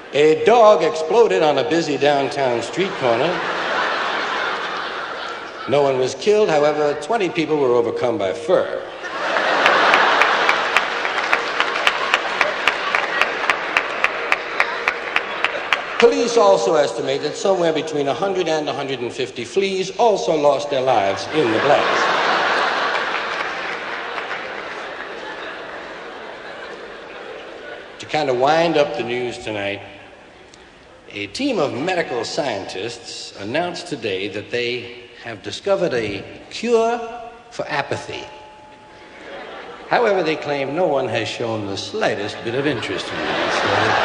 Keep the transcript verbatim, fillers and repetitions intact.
A dog exploded on a busy downtown street corner. No one was killed, however, twenty people were overcome by fur. Police also estimate that somewhere between one hundred and one hundred fifty fleas also lost their lives in the blast. To kind of wind up the news tonight, a team of medical scientists announced today that they have discovered a cure for apathy. However, they claim no one has shown the slightest bit of interest in it. So